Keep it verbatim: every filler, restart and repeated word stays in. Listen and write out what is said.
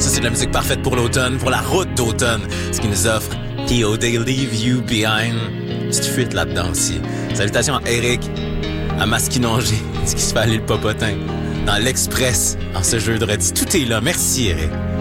Ça, c'est de la musique parfaite pour l'automne, pour la route d'automne. Ce qui nous offre T O They Leave You Behind. Petite fuite là-dedans aussi. Salutations à Eric, à Masquinongé, ce qui se fait aller le popotin. Dans l'Express, en ce jeudi. Tout est là. Merci, Eric.